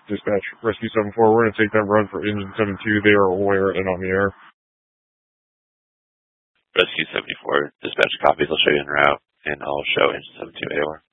Dispatch Rescue 74. We're going to take that run for Engine 72. They are aware and on the air. Rescue 74, dispatch copies. I'll show you en route, and I'll show Engine 72 AOR.